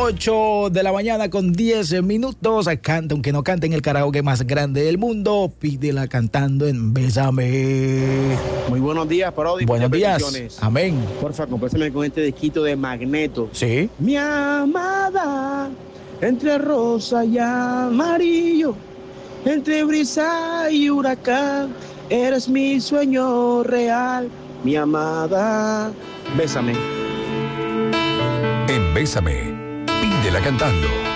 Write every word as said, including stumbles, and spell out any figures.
ocho de la mañana con diez minutos. Canta, aunque no cante en el karaoke más grande del mundo, pídela cantando en Bésame. Muy buenos días, Parodi. Buenos días. Amén. Porfa, complaceme con este disquito de Magneto. Sí. Mi amada, entre rosa y amarillo, entre brisa y huracán, eres mi sueño real, mi amada. Bésame. En Bésame, pídela cantando.